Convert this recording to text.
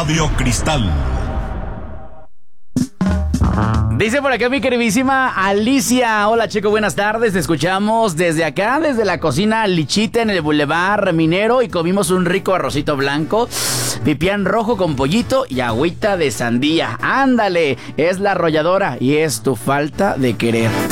Radio Cristal. Dice por acá mi queridísima Alicia. Hola, Checo, buenas tardes. Te escuchamos desde acá, desde la cocina Lichita en el Boulevard Minero, y comimos un rico arrocito blanco, pipián rojo con pollito y agüita de sandía. Ándale, es la arrolladora y es tu falta de querer.